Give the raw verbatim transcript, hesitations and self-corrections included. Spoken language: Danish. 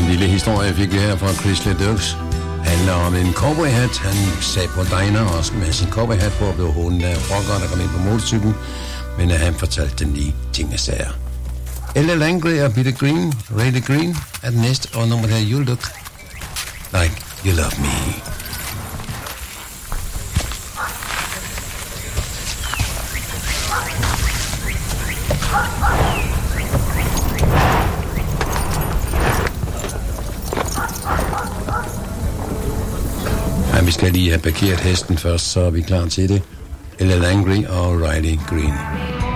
lille historie fik vi her fra Chris Ledoux. Handler om en cowboyhat. Han sagde på diner også med sin cowboyhat på, og blev hånden af rockere, der kom ind på motorcyklen. Men han fortalte dem lige ting og sager. Ella Langley og Peter Green, Ray Green, er den næste, og nummer her, You Look Like You Love Me. Ja, vi skal lige have parkeret hesten først, så er vi klar til det. Ella Langley og Riley Green.